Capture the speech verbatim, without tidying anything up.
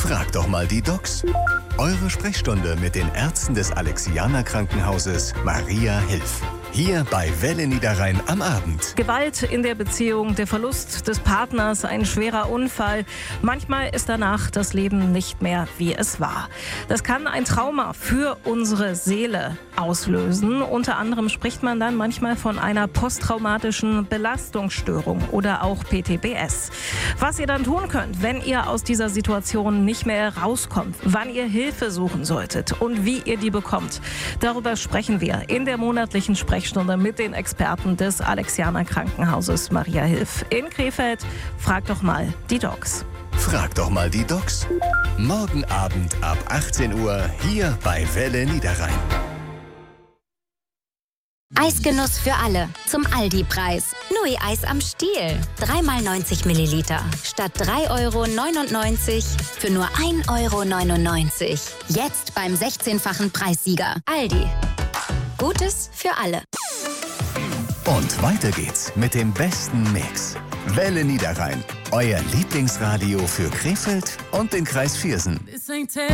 Frag doch mal die Docs. Eure Sprechstunde mit den Ärzten des Alexianer Krankenhauses Maria Hilf. Hier bei Welle Niederrhein am Abend. Gewalt in der Beziehung, der Verlust des Partners, ein schwerer Unfall. Manchmal ist danach das Leben nicht mehr, wie es war. Das kann ein Trauma für unsere Seele auslösen. Unter anderem spricht man dann manchmal von einer posttraumatischen Belastungsstörung oder auch P T B S. Was ihr dann tun könnt, wenn ihr aus dieser Situation nicht mehr rauskommt, wann ihr Hilfe suchen solltet und wie ihr die bekommt. Darüber sprechen wir in der monatlichen Sprechstunde mit den Experten des Alexianer Krankenhauses Maria Hilf in Krefeld. Frag doch mal die Docs. Frag doch mal die Docs. Morgen Abend ab achtzehn Uhr hier bei Welle Niederrhein. Eisgenuss für alle. Zum Aldi-Preis. Nui-Eis am Stiel. drei mal neunzig Milliliter. Statt drei Euro neunundneunzig für nur ein Euro neunundneunzig. Jetzt beim sechzehnfachen Preissieger. Aldi. Gutes für alle. Und weiter geht's mit dem besten Mix. Welle Niederrhein. Euer Lieblingsradio für Krefeld und den Kreis Viersen.